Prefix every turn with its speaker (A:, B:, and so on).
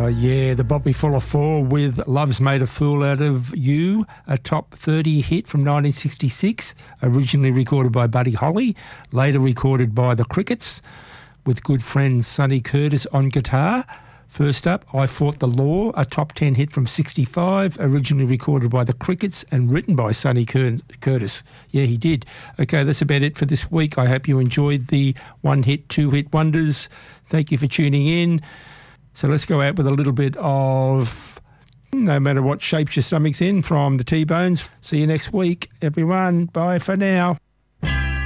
A: Yeah, the Bobby Fuller Four with Love's Made a Fool Out of You, a top 30 hit from 1966, originally recorded by Buddy Holly, later recorded by the Crickets, with good friend Sonny Curtis on guitar. First up, I Fought the Law, a top 10 hit from 65, originally recorded by the Crickets and written by Sonny Curtis. Yeah, he did. Okay, that's about it for this week. I hope you enjoyed the one-hit, two-hit wonders. Thank you for tuning in. So let's go out with a little bit of No Matter What Shapes Your Stomach's In from the T-Bones. See you next week, everyone. Bye for now.